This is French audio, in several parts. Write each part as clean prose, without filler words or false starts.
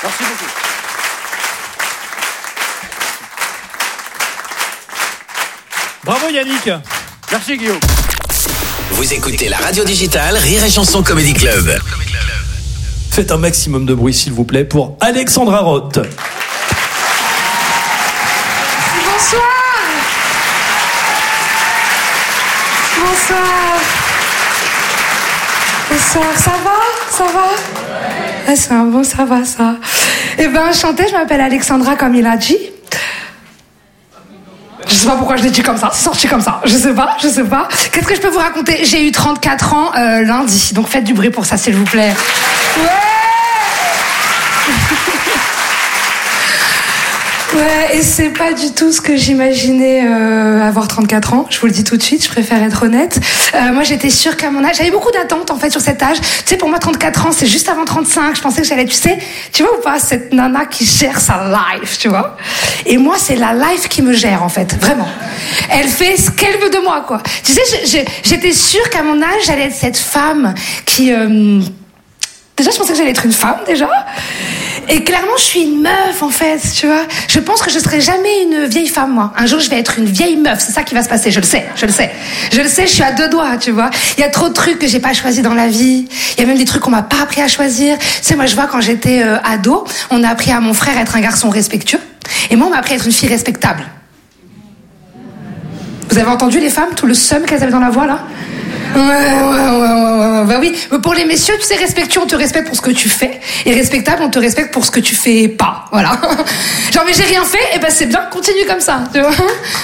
Merci beaucoup. Bravo Yannick. Merci Guillaume. Vous écoutez la radio digitale Rire et Chanson Comedy Club. Faites un maximum de bruit s'il vous plaît pour Alexandra Roth. Bonsoir. Ça va Ah, c'est un bon, ça va, ça. Eh ben, enchantée, je m'appelle Alexandra, comme il a dit. Je sais pas pourquoi je l'ai dit comme ça, c'est sorti comme ça. Je sais pas. Qu'est-ce que je peux vous raconter ? J'ai eu 34 ans lundi, donc faites du bruit pour ça, s'il vous plaît. Ouais, et c'est pas du tout ce que j'imaginais avoir 34 ans. Je vous le dis tout de suite, je préfère être honnête. Moi, j'étais sûre qu'à mon âge, j'avais beaucoup d'attentes en fait sur cet âge. Tu sais, pour moi, 34 ans, c'est juste avant 35. Je pensais que j'allais, tu vois ou pas, cette nana qui gère sa life, tu vois. Et moi, c'est la life qui me gère en fait, vraiment. Elle fait ce qu'elle veut de moi, quoi. Tu sais, j'étais sûre qu'à mon âge, j'allais être cette femme qui... Déjà, je pensais que j'allais être une femme, déjà. Et clairement, je suis une meuf, en fait, tu vois. Je pense que je serai jamais une vieille femme, moi. Un jour, je vais être une vieille meuf. C'est ça qui va se passer, je le sais. Je suis à 2 doigts, tu vois. Il y a trop de trucs que j'ai pas choisis dans la vie. Il y a même des trucs qu'on m'a pas appris à choisir. Tu sais, moi, je vois, quand j'étais ado, on a appris à mon frère à être un garçon respectueux. Et moi, on m'a appris à être une fille respectable. Vous avez entendu, les femmes, tout le seum qu'elles avaient dans la voix, là ? Ouais. Bah oui. Mais pour les messieurs, tu sais, respectueux, on te respecte pour ce que tu fais. Et respectable, on te respecte pour ce que tu fais pas. Voilà. Genre, mais j'ai rien fait, et ben c'est bien, continue comme ça. Tu vois.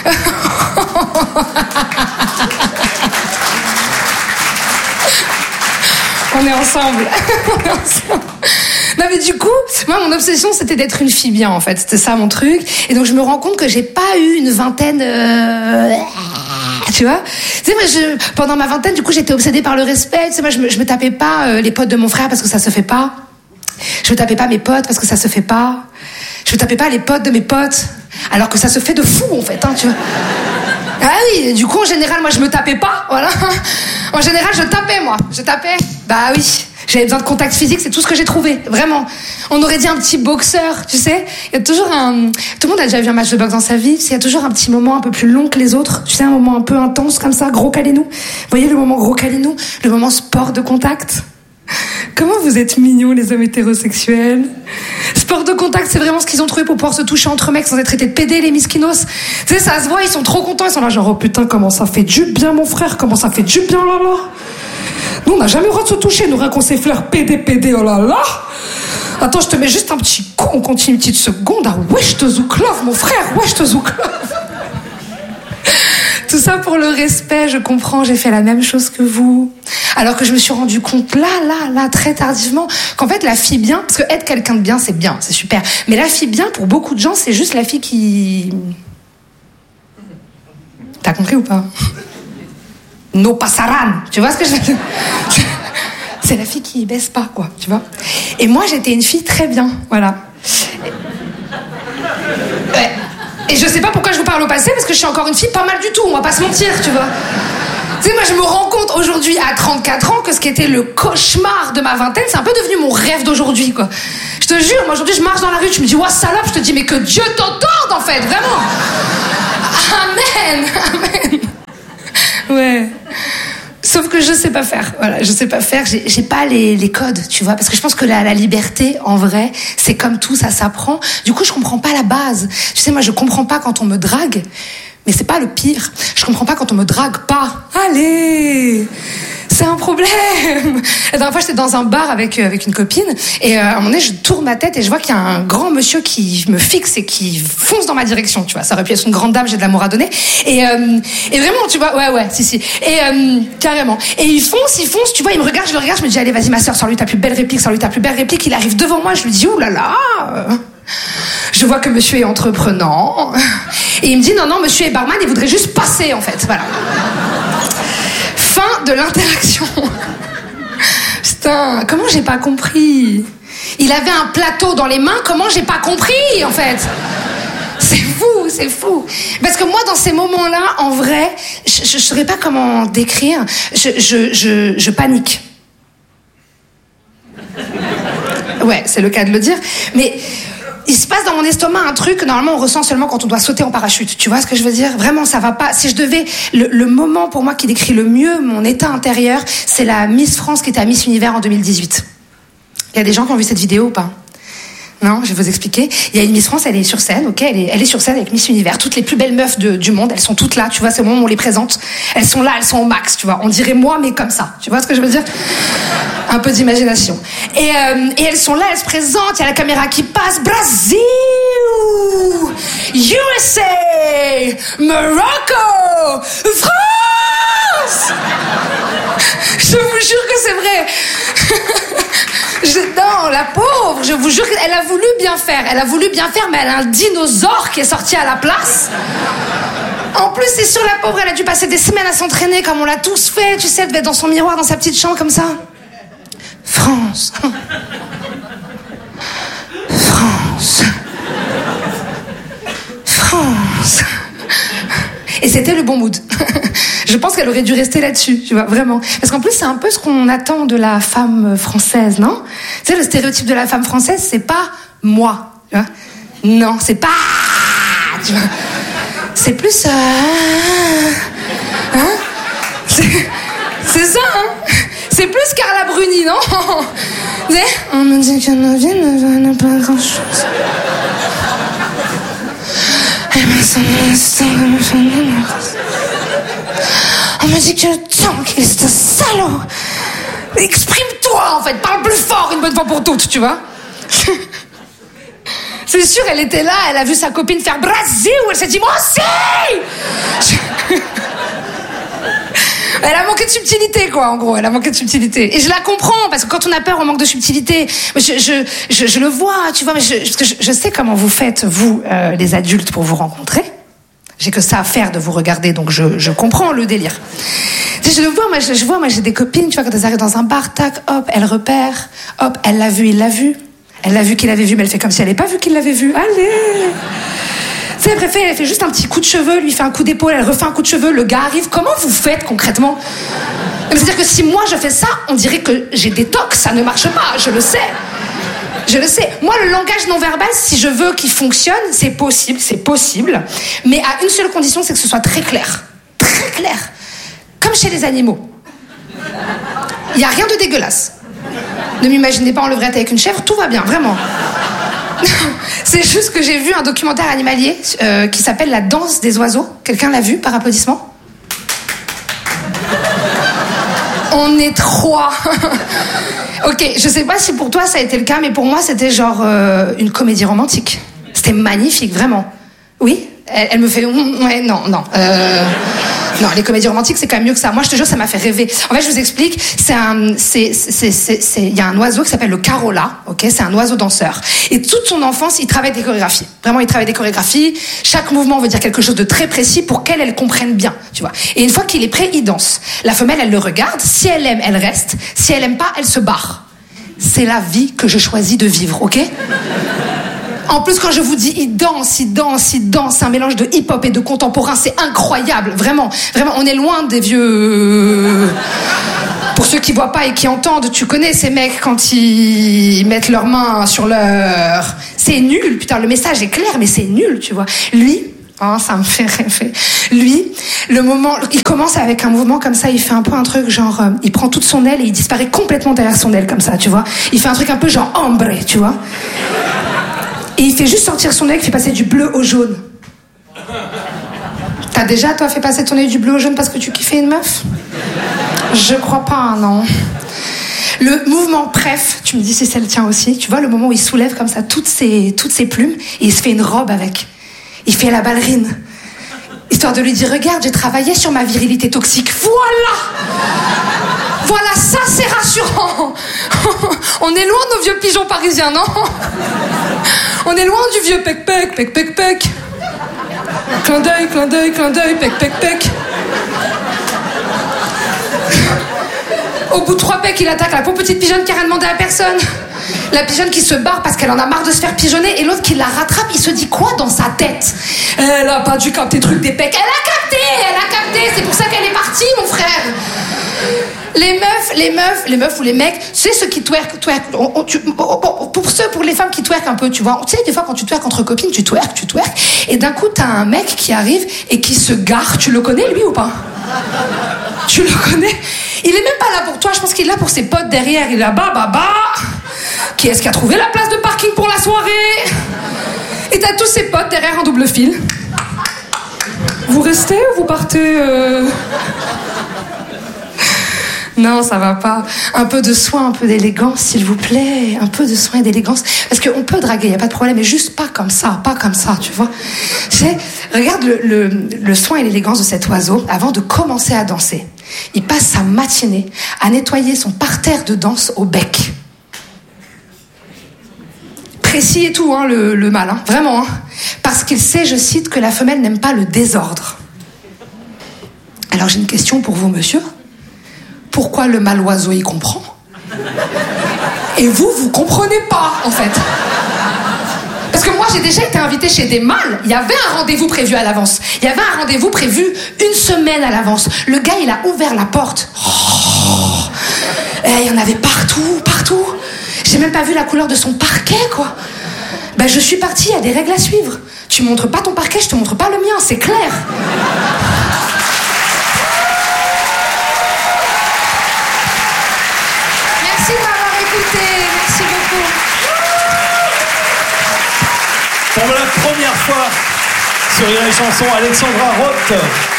On est ensemble. Non mais du coup, moi mon obsession c'était d'être une fille bien en fait, c'était ça mon truc. Et donc je me rends compte que j'ai pas eu une vingtaine, tu vois. Tu sais moi pendant ma vingtaine du coup j'étais obsédée par le respect. Tu sais moi je me tapais pas les potes de mon frère parce que ça se fait pas. Je me tapais pas mes potes parce que ça se fait pas. Je me tapais pas les potes de mes potes alors que ça se fait de fou en fait, hein, tu vois. Ah oui, du coup en général moi je me tapais pas, voilà. En général je tapais. Bah oui. J'avais besoin de contact physique, c'est tout ce que j'ai trouvé, vraiment. On aurait dit un petit boxeur, tu sais. Il y a toujours tout le monde a déjà vu un match de boxe dans sa vie. Il y a toujours un petit moment un peu plus long que les autres. Tu sais, un moment un peu intense comme ça, gros câlinou. Vous voyez le moment gros câlinou, le moment sport de contact. Comment vous êtes mignons les hommes hétérosexuels. Sport de contact, c'est vraiment ce qu'ils ont trouvé pour pouvoir se toucher entre mecs sans être traités de pédés, les miskinos. Tu sais, ça se voit, ils sont trop contents, ils sont là genre oh putain comment ça fait du bien mon frère, comment ça fait du bien là. Nous, on n'a jamais le droit de se toucher, nous, rien qu'on s'effleure, pédé, oh là là. Attends, je te mets juste un petit coup, on continue une petite seconde. Ah, wesh, te zouklov, mon frère, wesh, te zouklov. Tout ça pour le respect, je comprends, j'ai fait la même chose que vous. Alors que je me suis rendu compte là, très tardivement, qu'en fait, la fille bien, parce que être quelqu'un de bien, c'est super. Mais la fille bien, pour beaucoup de gens, c'est juste la fille qui... T'as compris ou pas ? No pasaran, tu vois ce que je veux dire ? C'est la fille qui baisse pas, quoi, tu vois. Et moi, j'étais une fille très bien, voilà. Ouais. Et je sais pas pourquoi je vous parle au passé, parce que je suis encore une fille pas mal du tout, on va pas se mentir, tu vois. Tu sais, moi, je me rends compte aujourd'hui, à 34 ans, que ce qui était le cauchemar de ma vingtaine, c'est un peu devenu mon rêve d'aujourd'hui, quoi. Je te jure, moi, aujourd'hui, je marche dans la rue, je me dis, ouah, salope, je te dis, mais que Dieu t'entende, en fait, vraiment. Amen. Ouais. Sauf que je sais pas faire. Voilà, je sais pas faire. J'ai pas les codes, tu vois. Parce que je pense que la liberté, en vrai, c'est comme tout, ça s'apprend. Du coup, je comprends pas la base. Tu sais, moi, je comprends pas quand on me drague. Mais c'est pas le pire. Je comprends pas quand on me drague pas. Allez! C'est un problème. La dernière fois, j'étais dans un bar avec une copine et à un moment donné, je tourne ma tête et je vois qu'il y a un grand monsieur qui me fixe et qui fonce dans ma direction, tu vois. Ça aurait pu être une grande dame, j'ai de l'amour à donner. Et vraiment, tu vois, ouais, si. Et carrément. Et il fonce, tu vois, il me regarde, je le regarde, je me dis, allez, vas-y, ma sœur, sors-lui ta plus belle réplique. Il arrive devant moi, je lui dis, oulala. Je vois que monsieur est entreprenant. Et il me dit, non, monsieur est barman, il voudrait juste passer, en fait. Voilà. Fin de l'interaction. Putain, comment j'ai pas compris ? Il avait un plateau dans les mains, comment j'ai pas compris, en fait ? C'est fou. Parce que moi, dans ces moments-là, en vrai, je saurais pas comment décrire. Je panique. Ouais, c'est le cas de le dire. Mais il se passe dans mon estomac un truc que normalement on ressent seulement quand on doit sauter en parachute. Tu vois ce que je veux dire? Vraiment, ça va pas. Si je devais... Le moment pour moi qui décrit le mieux mon état intérieur, c'est la Miss France qui était à Miss Univers en 2018. Il y a des gens qui ont vu cette vidéo ou pas? Non, je vais vous expliquer. Il y a une Miss France, elle est sur scène, ok, elle est sur scène avec Miss Univers. Toutes les plus belles meufs du monde, elles sont toutes là, tu vois, c'est le moment où on les présente. Elles sont là, elles sont au max, tu vois. On dirait moi, mais comme ça. Tu vois ce que je veux dire? Un peu d'imagination. Et elles sont là, elles se présentent, il y a la caméra qui passe. Brésil, USA, Morocco, France. Je vous jure que c'est vrai. Non, la pauvre, je vous jure qu'elle a voulu bien faire. Elle a voulu bien faire, mais elle a un dinosaure qui est sorti à la place. En plus, c'est sûr, la pauvre, elle a dû passer des semaines à s'entraîner comme on l'a tous fait. Tu sais, elle devait être dans son miroir, dans sa petite chambre, comme ça. France. France. France. Et c'était le bon mood. Je pense qu'elle aurait dû rester là-dessus, tu vois, vraiment. Parce qu'en plus, c'est un peu ce qu'on attend de la femme française, non? Tu sais, le stéréotype de la femme française, c'est pas moi, tu vois. Non, c'est pas... Tu vois. C'est plus... Hein? C'est ça, hein? C'est plus Carla Bruni, non? On me dit que nos vies ne valent pas grand-chose. On me dit que le temps qu'il est ce salaud. Exprime-toi, en fait, parle plus fort une bonne fois pour toutes, tu vois. C'est sûr, elle était là, elle a vu sa copine faire Brésil, elle s'est dit moi aussi. Elle a manqué de subtilité, quoi, en gros. Elle a manqué de subtilité. Et je la comprends, parce que quand on a peur, on manque de subtilité. Je le vois, tu vois, mais parce que je sais comment vous faites, vous, les adultes, pour vous rencontrer. J'ai que ça à faire de vous regarder, donc je comprends le délire. Tu sais, je le vois, moi, j'ai des copines, tu vois, quand elles arrivent dans un bar, tac, hop, elles repèrent, hop, elle l'a vu, il l'a vu. Elle l'a vu qu'il l'avait vu, mais elle fait comme si elle n'avait pas vu qu'il l'avait vu. Allez! Tu sais, elle fait juste un petit coup de cheveux, lui fait un coup d'épaule, elle refait un coup de cheveux, le gars arrive. Comment vous faites concrètement? C'est-à-dire que si moi je fais ça, on dirait que j'ai des tocs, ça ne marche pas, je le sais. Je le sais. Moi, le langage non verbal, si je veux qu'il fonctionne, c'est possible. Mais à une seule condition, c'est que ce soit très clair. Très clair. Comme chez les animaux. Il n'y a rien de dégueulasse. Ne m'imaginez pas en levrette avec une chèvre, tout va bien, vraiment. C'est juste que j'ai vu un documentaire animalier qui s'appelle La danse des oiseaux. Quelqu'un l'a vu par applaudissement? On est 3. Ok, je sais pas si pour toi ça a été le cas, mais pour moi c'était genre une comédie romantique. C'était magnifique, vraiment. Oui? Elle me fait... Ouais, non. Non, les comédies romantiques, c'est quand même mieux que ça. Moi, je te jure, ça m'a fait rêver. En fait, je vous explique, il y a un oiseau qui s'appelle le carola, ok? C'est un oiseau danseur. Et toute son enfance, il travaille des chorégraphies. Vraiment, il travaille des chorégraphies. Chaque mouvement veut dire quelque chose de très précis pour qu'elle comprenne bien, tu vois. Et une fois qu'il est prêt, il danse. La femelle, elle le regarde. Si elle aime, elle reste. Si elle aime pas, elle se barre. C'est la vie que je choisis de vivre, ok? En plus, quand je vous dis, il danse, c'est un mélange de hip-hop et de contemporain, c'est incroyable, vraiment, on est loin des vieux... Pour ceux qui voient pas et qui entendent, tu connais ces mecs quand ils mettent leurs mains sur leur... C'est nul, putain, le message est clair, mais c'est nul, tu vois. Lui, oh, ça me fait rêver. Lui, le moment, il commence avec un mouvement comme ça, il fait un peu un truc genre, il prend toute son aile et il disparaît complètement derrière son aile comme ça, tu vois. Il fait un truc un peu genre ombre, tu vois. Et il fait juste sortir son œil, il fait passer du bleu au jaune. T'as déjà, toi, fait passer ton œil du bleu au jaune parce que tu kiffais une meuf? Je crois pas, non. Le mouvement bref, tu me dis si c'est le tien aussi, tu vois, le moment où il soulève comme ça toutes ses plumes et il se fait une robe avec. Il fait la ballerine. Histoire de lui dire, regarde, j'ai travaillé sur ma virilité toxique. Voilà, ça c'est rassurant. On est loin de nos vieux pigeons parisiens, non? On est loin du vieux pec-pec, pec-pec-pec. Clin d'œil, pec-pec-pec. Au bout de 3 pecs, il attaque la pauvre petite pigeonne qui a rien demandé à personne. La pigeonne qui se barre parce qu'elle en a marre de se faire pigeonner, et l'autre qui la rattrape, il se dit quoi dans sa tête? Elle a pas dû capter le truc des pecs. Elle a capté, c'est pour ça qu'elle est partie, mon frère. Les meufs ou les mecs, tu sais ceux qui twerk. Pour les femmes qui twerk un peu, tu vois. Tu sais, des fois quand tu twerk entre copines, tu twerk. Et d'un coup, t'as un mec qui arrive et qui se gare. Tu le connais, lui, ou pas? Tu le connais? Il est même pas là pour toi, je pense qu'il est là pour ses potes derrière. Il est là, bah. Qui est-ce qui a trouvé la place de parking pour la soirée? Et t'as tous ses potes derrière en double fil. Vous restez ou vous partez Non, ça va pas. Un peu de soin, un peu d'élégance, s'il vous plaît. Un peu de soin et d'élégance. Parce qu'on peut draguer, y a pas de problème, mais juste pas comme ça, tu vois. Regarde le soin et l'élégance de cet oiseau avant de commencer à danser. Il passe sa matinée à nettoyer son parterre de danse au bec. Précis et tout, hein, le mâle, hein, vraiment. Hein. Parce qu'il sait, je cite, que la femelle n'aime pas le désordre. Alors j'ai une question pour vous, monsieur. Pourquoi le mâle oiseau y comprend? Et vous comprenez pas, en fait. Parce que moi, j'ai déjà été invitée chez des mâles. Il y avait un rendez-vous prévu à l'avance. Il y avait un rendez-vous prévu une semaine à l'avance. Le gars, il a ouvert la porte. Il y en avait partout. J'ai même pas vu la couleur de son parquet, quoi. Ben, je suis partie, il y a des règles à suivre. Tu montres pas ton parquet, je te montre pas le mien, c'est clair. Merci de m'avoir écouté, merci beaucoup. Pour la première fois sur Rire et Chanson, Alexandra Roth.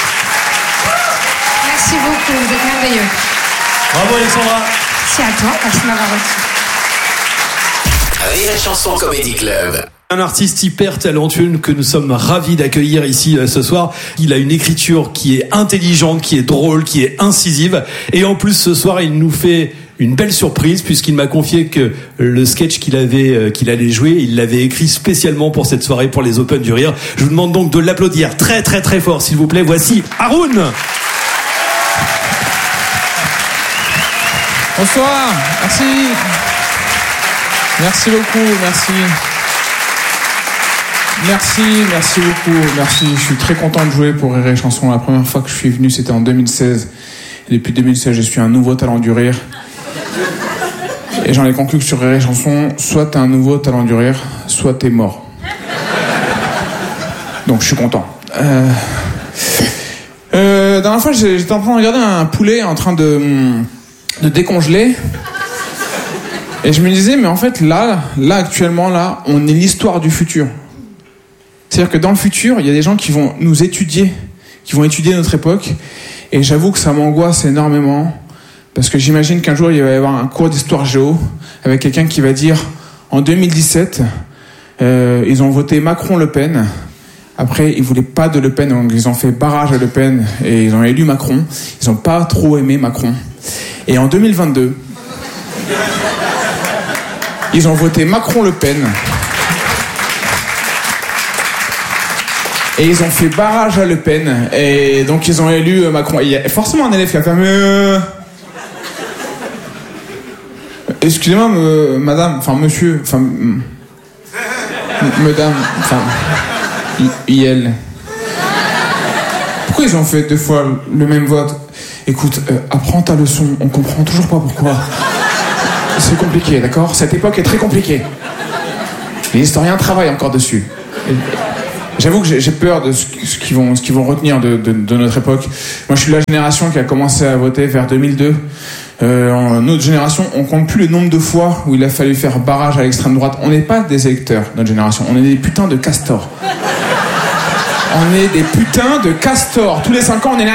Merci beaucoup, vous êtes merveilleux. Bravo Alexandra. Merci à toi, merci de m'avoir reçu. Rire et Chanson Comedy Club. Un artiste hyper talentueux que nous sommes ravis d'accueillir ici ce soir. Il a une écriture qui est intelligente, qui est drôle, qui est incisive. Et en plus, ce soir, il nous fait une belle surprise puisqu'il m'a confié que le sketch qu'il allait jouer, il l'avait écrit spécialement pour cette soirée, pour les Open du Rire. Je vous demande donc de l'applaudir très très très fort, s'il vous plaît. Voici Haroun. Bonsoir, merci. Merci beaucoup, merci. Merci beaucoup, merci. Je suis très content de jouer pour Rire et Chanson. La première fois que je suis venu, c'était en 2016. Et depuis 2016, je suis un nouveau talent du rire. Et j'en ai conclu que sur Rire et Chanson, soit t'es un nouveau talent du rire, soit t'es mort. Donc je suis content. La dernière fois, j'étais en train de regarder un poulet en train de décongeler. Et je me disais, mais en fait, là, actuellement, là, on est l'histoire du futur. C'est-à-dire que dans le futur, il y a des gens qui vont nous étudier, qui vont étudier notre époque. Et j'avoue que ça m'angoisse énormément. Parce que j'imagine qu'un jour, il va y avoir un cours d'histoire géo avec quelqu'un qui va dire, en 2017, ils ont voté Macron-Le Pen. Après, ils voulaient pas de Le Pen, donc ils ont fait barrage à Le Pen et ils ont élu Macron. Ils ont pas trop aimé Macron. Et en 2022, ils ont voté Macron-Le Pen. Et ils ont fait barrage à Le Pen. Et donc ils ont élu Macron. Et il y a forcément un élève qui a fait excusez-moi, madame, enfin monsieur, enfin madame, enfin IL. Pourquoi ils ont fait 2 fois le même vote? Écoute, apprends ta leçon, on comprend toujours pas pourquoi. C'est compliqué, d'accord? Cette époque est très compliquée. Les historiens travaillent encore dessus. J'avoue que j'ai peur de ce qu'ils vont retenir de notre époque. Moi, je suis de la génération qui a commencé à voter vers 2002. Notre génération, on compte plus le nombre de fois où il a fallu faire barrage à l'extrême droite. On n'est pas des électeurs, notre génération. On est des putains de castors. On est des putains de castors. Tous les 5 ans, on est là.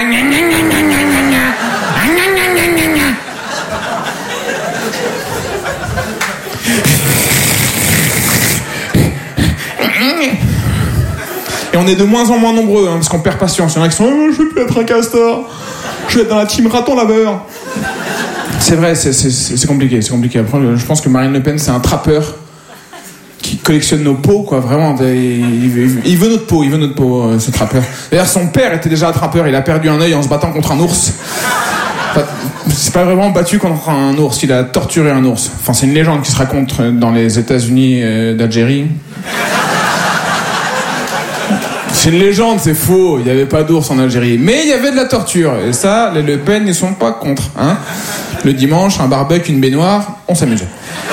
Et on est de moins en moins nombreux, hein, parce qu'on perd patience. Il y en a qui sont je veux plus être un castor, je veux être dans la team raton laveur. C'est vrai, c'est compliqué, c'est compliqué. Après, je pense que Marine Le Pen, c'est un trappeur qui collectionne nos peaux, quoi. Vraiment, il veut notre peau, ce trappeur. D'ailleurs, son père était déjà un trappeur. Il a perdu un œil en se battant contre un ours. Enfin, c'est pas vraiment battu contre un ours, il a torturé un ours. Enfin, c'est une légende qui se raconte dans les États-Unis d'Algérie. C'est une légende, c'est faux. Il n'y avait pas d'ours en Algérie. Mais il y avait de la torture. Et ça, les Le Pen ne sont pas contre. Hein. Le dimanche, un barbecue, une baignoire, on s'amuse.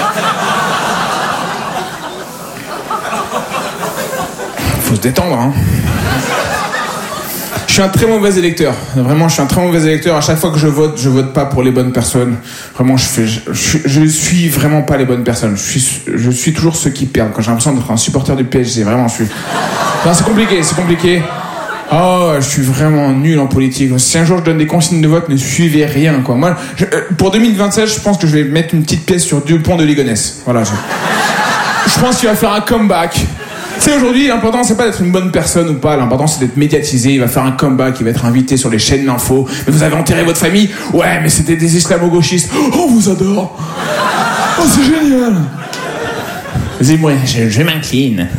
Faut se détendre, hein. Je suis un très mauvais électeur. Vraiment, je suis un très mauvais électeur. À chaque fois que je vote pas pour les bonnes personnes. Vraiment, je suis vraiment pas les bonnes personnes. Je suis toujours ceux qui perdent. Quand j'ai l'impression d'être un supporter du PSG, vraiment, Non, c'est compliqué. Oh, je suis vraiment nul en politique. Si un jour je donne des consignes de vote, ne suivez rien, quoi. Moi, pour 2027, je pense que je vais mettre une petite pièce sur Dupont de Ligonnès. Voilà. Je pense qu'il va faire un comeback. Tu sais, aujourd'hui, l'important, c'est pas d'être une bonne personne ou pas. L'important, c'est d'être médiatisé. Il va faire un comeback, il va être invité sur les chaînes d'infos. Mais vous avez enterré votre famille? Ouais, mais c'était des islamo-gauchistes. Oh, on vous adore. Oh, c'est génial. Vas-y, moi, je m'incline.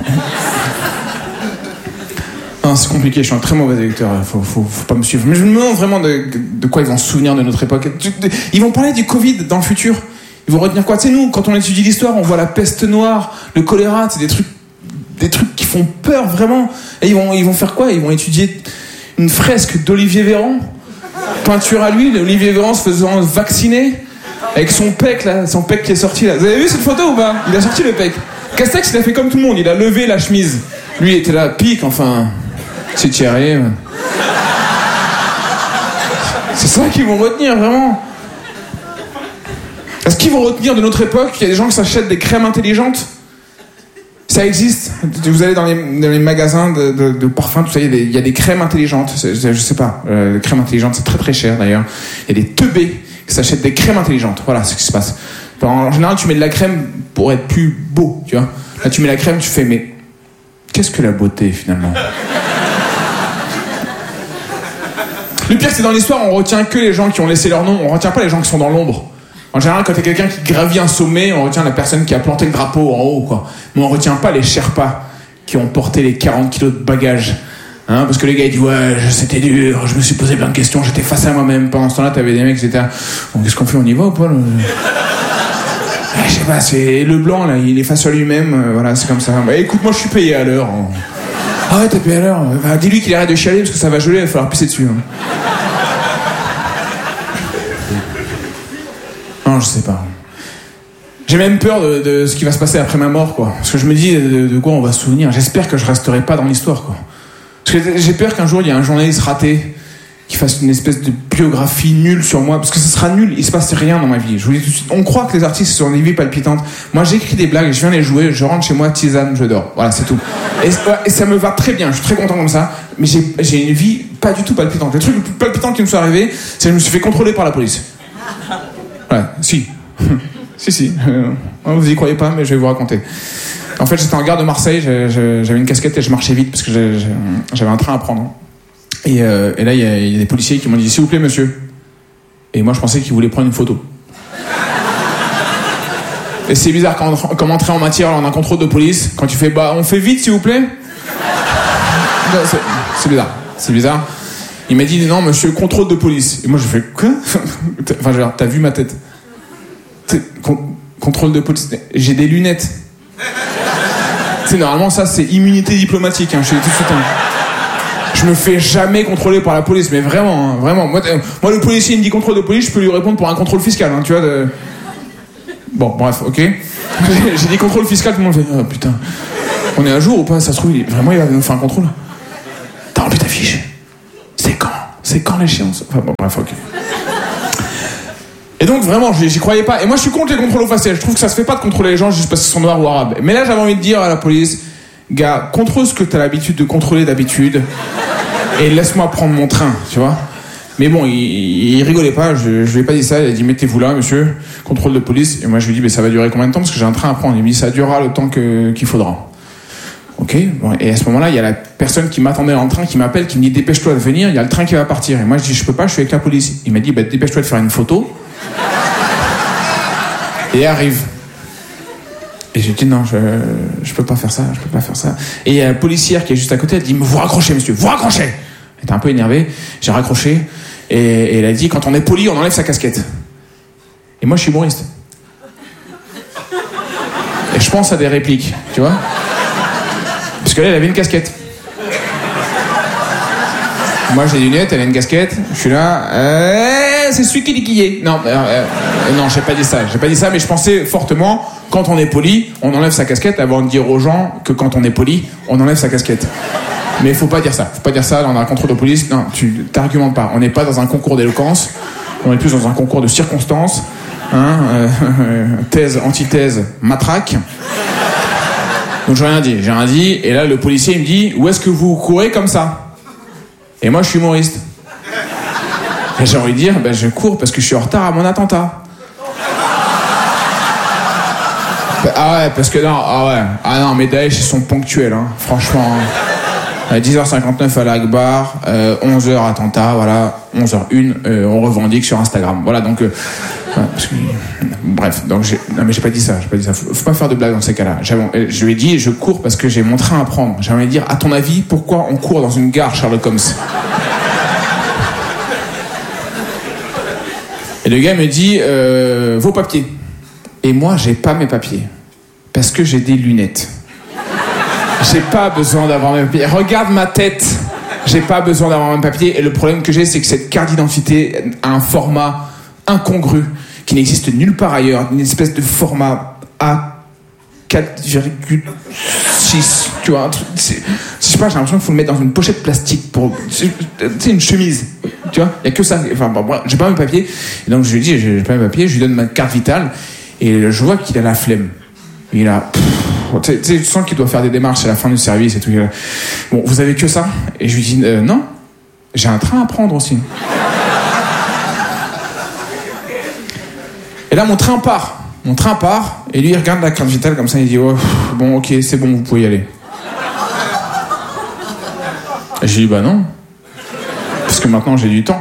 Non, c'est compliqué, je suis un très mauvais électeur. Faut pas me suivre. Mais je me demande vraiment de quoi ils vont se souvenir de notre époque. Ils vont parler du Covid dans le futur. Ils vont retenir quoi? Tu sais, nous, quand on étudie l'histoire, on voit la peste noire, le choléra, c'est des trucs qui font peur, vraiment. Et ils vont faire quoi? Ils vont étudier une fresque d'Olivier Véran, peinture à l'huile, Olivier Véran se faisant vacciner, avec son pec, là, son pec qui est sorti, là. Vous avez vu cette photo ou pas? Il a sorti le pec. Castex, il a fait comme tout le monde, il a levé la chemise. Lui, il était là, pique, enfin... C'est Thierry. C'est ça qu'ils vont retenir, vraiment. Est-ce qu'ils vont retenir de notre époque qu'il y a des gens qui s'achètent des crèmes intelligentes? Ça existe. Vous allez dans les magasins de parfums, tout ça, il y a des crèmes intelligentes. Je sais pas. Les crèmes intelligentes, c'est très très cher d'ailleurs. Il y a des teubés qui s'achètent des crèmes intelligentes. Voilà ce qui se passe. En général, tu mets de la crème pour être plus beau, tu vois. Là, tu mets la crème, tu fais, mais qu'est-ce que la beauté finalement? Le pire, c'est dans l'histoire, on retient que les gens qui ont laissé leur nom. On retient pas les gens qui sont dans l'ombre. En général, quand il y a quelqu'un qui gravit un sommet, on retient la personne qui a planté le drapeau en haut, quoi. Mais on retient pas les Sherpas qui ont porté les 40 kilos de bagages. Hein, parce que les gars, ils disent, ouais, c'était dur, je me suis posé plein de questions, j'étais face à moi-même. Pendant ce temps-là, t'avais des mecs qui étaient, bon, qu'est-ce qu'on fait, on y va ou pas, je sais pas, c'est le blanc, là, il est face à lui-même, voilà, c'est comme ça. Bah, écoute, moi, je suis payé à l'heure. Ah ouais, t'es payé à l'heure. Bah, dis-lui qu'il arrête de chialer parce que ça va geler, il va falloir pisser dessus. Hein. Non, je sais pas. J'ai même peur de ce qui va se passer après ma mort, quoi. Parce que je me dis de quoi on va se souvenir. J'espère que je resterai pas dans l'histoire, quoi. Parce que j'ai peur qu'un jour, il y ait un journaliste raté qui fasse une espèce de biographie nulle sur moi. Parce que ce sera nul, il se passe rien dans ma vie. Je vous dis tout de suite, on croit que les artistes sont des vies palpitantes. Moi, j'écris des blagues, je viens les jouer, je rentre chez moi, tisane, je dors. Voilà, c'est tout. Et ça me va très bien, je suis très content comme ça. Mais j'ai une vie pas du tout palpitante. Le truc le plus palpitant qui me soit arrivé, c'est que je me suis fait contrôler par la police. Ouais, si. si. Vous y croyez pas, mais je vais vous raconter. En fait, j'étais en gare de Marseille, j'avais une casquette et je marchais vite parce que j'avais un train à prendre. Et là, il y a des policiers qui m'ont dit, s'il vous plaît, monsieur. Et moi, je pensais qu'ils voulaient prendre une photo. Et c'est bizarre, comme entrer en matière, on a un contrôle de police, quand tu fais, bah, on fait vite, s'il vous plaît. C'est bizarre. Il m'a dit, non, monsieur, contrôle de police. Et moi, je fais, quoi? Enfin, genre, t'as vu ma tête? Contrôle de police. J'ai des lunettes. Tu sais, normalement, ça, c'est immunité diplomatique, hein, je sais tout de suite. Hein. Je me fais jamais contrôler par la police, mais vraiment, hein, vraiment. Moi, le policier, il me dit contrôle de police, je peux lui répondre pour un contrôle fiscal, hein, tu vois. Bon, bref, ok. J'ai dit contrôle fiscal, tout le monde fait, oh putain. On est à jour ou pas? Ça se trouve, vraiment, il va nous faire un contrôle. T'as rempli ta fiche? C'est quand l'échéance? Enfin bon, bref, ok. Et donc vraiment, j'y croyais pas. Et moi, je suis contre les contrôles au faciès. Je trouve que ça se fait pas de contrôler les gens juste parce qu'ils sont noirs ou arabes. Mais là, j'avais envie de dire à la police, gars, contrôle ce que t'as l'habitude de contrôler d'habitude, et laisse-moi prendre mon train, tu vois. Mais bon, il rigolait pas. Je lui ai pas dit ça. Il a dit, mettez-vous là, monsieur. Contrôle de police. Et moi, je lui ai dit, mais ça va durer combien de temps? Parce que j'ai un train à prendre. Il me dit, ça durera le temps qu'il faudra. Ok, bon, et à ce moment-là, il y a la personne qui m'attendait dans le train qui m'appelle, qui me dit, dépêche-toi de venir, il y a le train qui va partir. Et moi, je dis, je peux pas, je suis avec la police. Il m'a dit, bah, dépêche-toi de faire une photo. Et arrive. Et j'ai dit, non, je peux pas faire ça. Et il y a la policière qui est juste à côté, elle dit, vous raccrochez, monsieur, vous raccrochez. Elle était un peu énervée, j'ai raccroché, et elle a dit, quand on est poli, on enlève sa casquette. Et moi, je suis humoriste. Et je pense à des répliques, tu vois. Parce qu'elle avait une casquette. Moi j'ai des lunettes, elle a une casquette, je suis là, c'est celui qui est. Non, non, j'ai pas dit ça, mais je pensais fortement, quand on est poli, on enlève sa casquette avant de dire aux gens que quand on est poli, on enlève sa casquette. Mais faut pas dire ça, là on a un contrôle de police, non, tu t'argumentes pas, on n'est pas dans un concours d'éloquence, on est plus dans un concours de circonstances, thèse, antithèse, matraque. Donc j'ai rien dit, et là le policier il me dit, où est-ce que vous courez comme ça ? Et moi, je suis humoriste. Et j'ai envie de dire, je cours parce que je suis en retard à mon attentat. Ah ouais, parce que non, mes Daesh, ils sont ponctuels, hein, franchement. À 10h59 à l'Akbar, 11h attentat, voilà, 11h01, on revendique sur Instagram. Voilà, donc... bref, donc non mais j'ai pas dit ça. Faut pas faire de blagues dans ces cas-là. Je lui ai dit, je cours parce que j'ai mon train à prendre. J'ai envie de dire, à ton avis, pourquoi on court dans une gare, Sherlock Holmes ? Et le gars me dit, vos papiers. Et moi, j'ai pas mes papiers. Parce que j'ai des lunettes. J'ai pas besoin d'avoir mes papiers. Regarde ma tête. J'ai pas besoin d'avoir mes papiers. Et le problème que j'ai, c'est que cette carte d'identité a un format incongru qui n'existe nulle part ailleurs, une espèce de format A4,6, tu vois, un truc, je sais pas, j'ai l'impression qu'il faut le mettre dans une pochette plastique pour, tu sais, une chemise, tu vois, il y a que ça, enfin bon, j'ai pas mes papiers, et donc je lui dis, j'ai pas mes papiers, je lui donne ma carte vitale, et je vois qu'il a la flemme, il a, tu sais, je sens qu'il doit faire des démarches à la fin du service et tout, bon, vous avez que ça? Et je lui dis, non, j'ai un train à prendre aussi. Et là, mon train part, et lui, il regarde la carte vitale comme ça, il dit, oh, bon, ok, c'est bon, vous pouvez y aller. Et j'ai dit, non, parce que maintenant, j'ai du temps.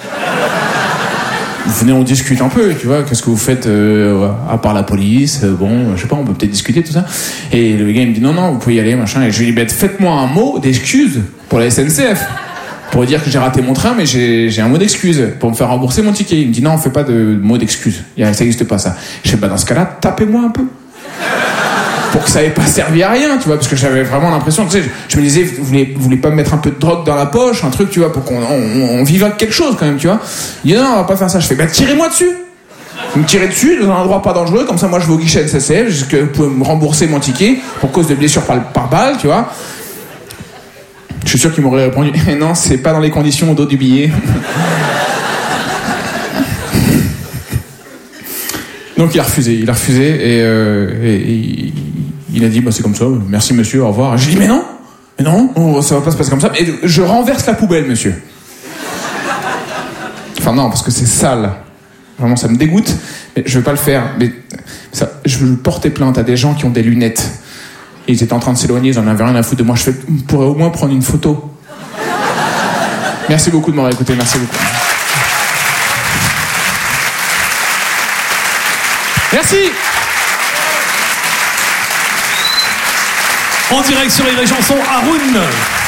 Venez, on discute un peu, tu vois, qu'est-ce que vous faites à part la police, bon, je sais pas, on peut peut-être discuter, tout ça. Et le gars, il me dit, non, vous pouvez y aller, machin, et je lui dis, faites-moi un mot d'excuse pour la SNCF. Pour dire que j'ai raté mon train, mais j'ai un mot d'excuse pour me faire rembourser mon ticket. Il me dit non, on fait pas de mot d'excuse. Ça n'existe pas, ça. Je fais dans ce cas-là, tapez-moi un peu. Pour que ça n'ait pas servi à rien, tu vois, parce que j'avais vraiment l'impression, tu sais, je me disais, vous voulez pas me mettre un peu de drogue dans la poche, un truc, tu vois, pour qu'on vive avec quelque chose quand même, tu vois. Il dit non, on va pas faire ça. Je fais, tirez-moi dessus. Vous me tirez dessus dans un endroit pas dangereux, comme ça, moi, je vais au guichet SNCF, jusqu'à vous pouvez me rembourser mon ticket pour cause de blessures par balle, tu vois. Je suis sûr qu'il m'aurait répondu « Non, c'est pas dans les conditions au dos du billet. » Donc il a refusé et il a dit c'est comme ça, merci monsieur, au revoir. J'ai dit mais non, ça va pas se passer comme ça. Et je renverse la poubelle, monsieur. Enfin non, parce que c'est sale. Vraiment, ça me dégoûte. Mais je vais pas le faire. Mais ça, je veux porter plainte à des gens qui ont des lunettes. Ils étaient en train de s'éloigner, ils en avaient rien à foutre de moi. Je pourrais au moins prendre une photo. Merci beaucoup de m'avoir écouté, merci beaucoup. Merci. En direct sur Rire et Chanson, Haroun.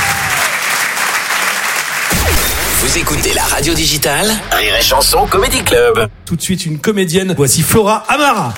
Vous écoutez la radio digitale Rire et Chanson Comedy Club. Tout de suite, une comédienne. Voici Flora Amara.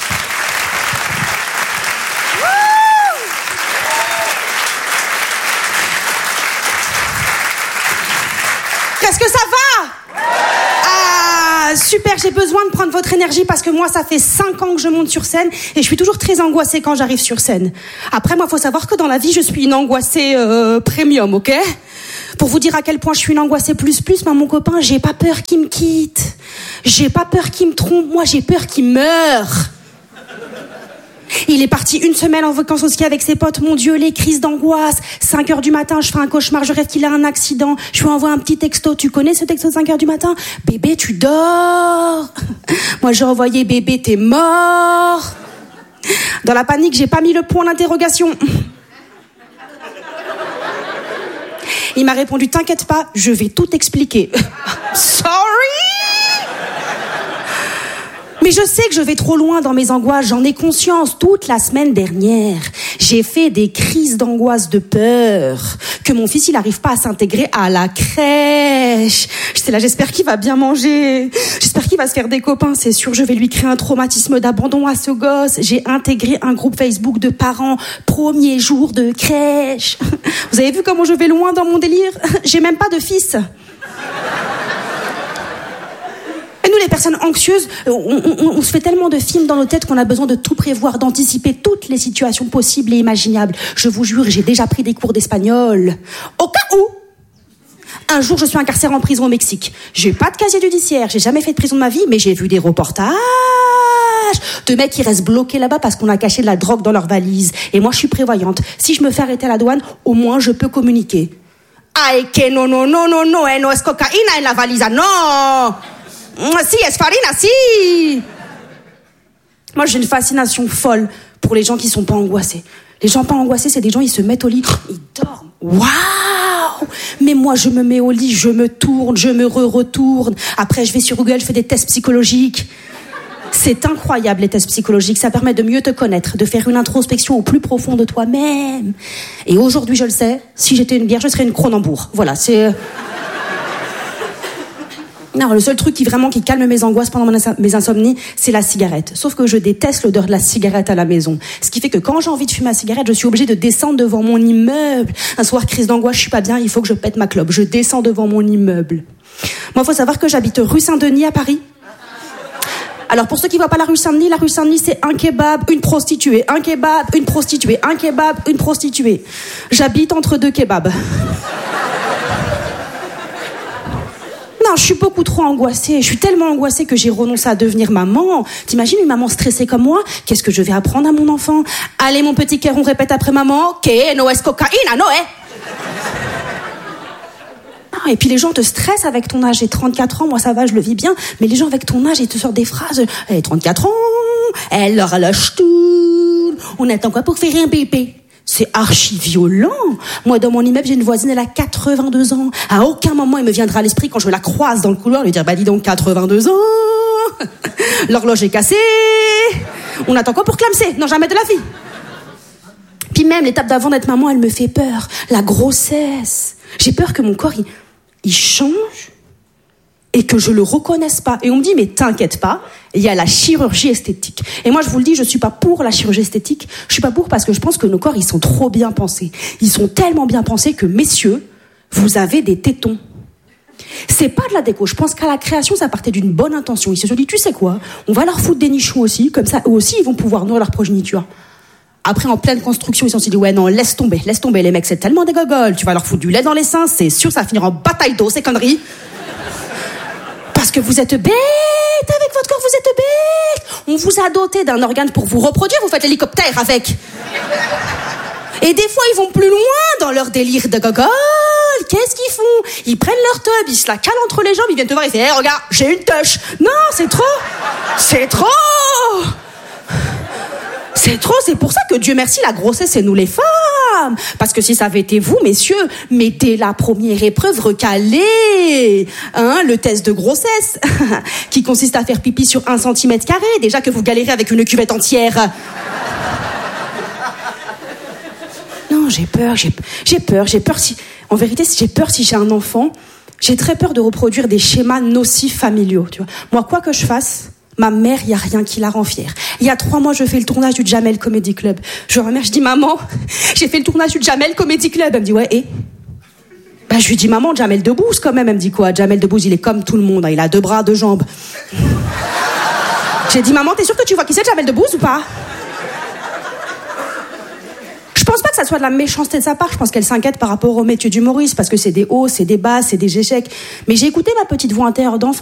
Est-ce que ça va ? Ah, super, j'ai besoin de prendre votre énergie parce que moi, ça fait 5 ans que je monte sur scène et je suis toujours très angoissée quand j'arrive sur scène. Après, moi, faut savoir que dans la vie, je suis une angoissée premium, ok ? Pour vous dire à quel point je suis une angoissée plus, mon copain, j'ai pas peur qu'il me quitte. J'ai pas peur qu'il me trompe, moi, j'ai peur qu'il meure. Il est parti 1 semaine en vacances au ski avec ses potes. Mon Dieu, les crises d'angoisse. 5h du matin, je fais un cauchemar. Je rêve qu'il a un accident. Je lui envoie un petit texto. Tu connais ce texto de 5h du matin ? Bébé, tu dors. Moi, j'ai envoyé bébé, t'es mort. Dans la panique, j'ai pas mis le point d'interrogation. Il m'a répondu, t'inquiète pas, je vais tout expliquer. Sorry. Mais je sais que je vais trop loin dans mes angoisses, j'en ai conscience. Toute la semaine dernière, j'ai fait des crises d'angoisse de peur que mon fils, il n'arrive pas à s'intégrer à la crèche. J'étais là, j'espère qu'il va bien manger, j'espère qu'il va se faire des copains, c'est sûr, je vais lui créer un traumatisme d'abandon à ce gosse. J'ai intégré un groupe Facebook de parents, premier jour de crèche. Vous avez vu comment je vais loin dans mon délire? J'ai même pas de fils. Et nous, les personnes anxieuses, on se fait tellement de films dans nos têtes qu'on a besoin de tout prévoir, d'anticiper toutes les situations possibles et imaginables. Je vous jure, j'ai déjà pris des cours d'espagnol. Au cas où, un jour, je suis incarcérée en prison au Mexique. J'ai pas de casier judiciaire, j'ai jamais fait de prison de ma vie, mais j'ai vu des reportages de mecs qui restent bloqués là-bas parce qu'on a caché de la drogue dans leur valise. Et moi, je suis prévoyante. Si je me fais arrêter à la douane, au moins, je peux communiquer. Ay, que no, no es cocaïna en la valisa, non! Si, es farina, si! Moi, j'ai une fascination folle pour les gens qui sont pas angoissés. Les gens pas angoissés, c'est des gens, ils se mettent au lit, ils dorment. Waouh! Mais moi, je me mets au lit, je me tourne, je me retourne. Après, je vais sur Google, je fais des tests psychologiques. C'est incroyable, les tests psychologiques. Ça permet de mieux te connaître, de faire une introspection au plus profond de toi-même. Et aujourd'hui, je le sais, si j'étais une bière, je serais une Cronenbourg. Voilà, c'est... Non, le seul truc qui calme mes angoisses pendant mes insomnies, c'est la cigarette. Sauf que je déteste l'odeur de la cigarette à la maison. Ce qui fait que quand j'ai envie de fumer ma cigarette, je suis obligée de descendre devant mon immeuble. Un soir, crise d'angoisse, je suis pas bien, il faut que je pète ma clope. Je descends devant mon immeuble. Moi, faut savoir que j'habite rue Saint-Denis à Paris. Alors, pour ceux qui voient pas la rue Saint-Denis, c'est un kebab, une prostituée, un kebab, une prostituée, un kebab, une prostituée. J'habite entre deux kebabs. Non, je suis beaucoup trop angoissée. Je suis tellement angoissée que j'ai renoncé à devenir maman. T'imagines une maman stressée comme moi? Qu'est-ce que je vais apprendre à mon enfant? Allez, mon petit cœur, on répète après maman. Que no es cocaïna, no Et puis les gens te stressent avec ton âge. J'ai 34 ans, moi ça va, je le vis bien. Mais les gens avec ton âge, ils te sortent des phrases. Elle a 34 ans, elle leur lâche tout. On attend quoi pour faire un bébé? C'est archi violent. Moi, dans mon immeuble, j'ai une voisine, elle a 82 ans. À aucun moment, il me viendra à l'esprit quand je la croise dans le couloir, lui dire, bah dis donc, 82 ans. L'horloge est cassée. On attend quoi pour clamser? Non, jamais de la vie. Puis même, l'étape d'avant d'être maman, elle me fait peur. La grossesse. J'ai peur que mon corps, il change et que je le reconnaisse pas. Et on me dit, mais t'inquiète pas, il y a la chirurgie esthétique. Et moi, je vous le dis, je suis pas pour la chirurgie esthétique. Je suis pas pour parce que je pense que nos corps, ils sont trop bien pensés. Ils sont tellement bien pensés que, messieurs, vous avez des tétons. C'est pas de la déco. Je pense qu'à la création, ça partait d'une bonne intention. Ils se sont dit, tu sais quoi, on va leur foutre des nichons aussi, comme ça, eux aussi, ils vont pouvoir nourrir leur progéniture. Après, en pleine construction, ils se sont dit, ouais, non, laisse tomber, les mecs, c'est tellement des gogoles. Tu vas leur foutre du lait dans les seins, c'est sûr, ça va finir en bataille d'eau, ces conneries. Parce que vous êtes bête, avec votre corps, vous êtes bête. On vous a doté d'un organe pour vous reproduire, vous faites l'hélicoptère avec. Et des fois, ils vont plus loin dans leur délire de gogol. Qu'est-ce qu'ils font? Ils prennent leur tub, ils se la calent entre les jambes, ils viennent te voir et ils disent, hey, regarde, j'ai une touche. Non, c'est trop. C'est trop. C'est trop, c'est pour ça que Dieu merci, la grossesse, c'est nous les femmes. Parce que si ça avait été vous, messieurs, mais dès la première épreuve, recalez, le test de grossesse, qui consiste à faire pipi sur 1 cm², déjà que vous galérez avec une cuvette entière. Non, j'ai peur si, en vérité, j'ai peur si j'ai un enfant, j'ai très peur de reproduire des schémas nocifs familiaux, tu vois. Moi, quoi que je fasse, ma mère, il y a rien qui la rend fière. Il y a 3 mois, je fais le tournage du Jamel Comedy Club. Je ma mère, je dis, maman, j'ai fait le tournage du Jamel Comedy Club. Elle me dit, ouais, et? Bah, je lui dis, maman, Jamel Debbouze, quand même. Elle me dit quoi? Jamel Debbouze, il est comme tout le monde, hein. Il a 2 bras, 2 jambes. J'ai dit, maman, t'es sûre que tu vois qui c'est Jamel Debbouze ou pas? Je pense pas que ça soit de la méchanceté de sa part. Je pense qu'elle s'inquiète par rapport au métier d'humoriste, parce que c'est des hauts, c'est des bas, c'est des échecs. Mais j'ai écouté ma petite voix intérieure d'enfant.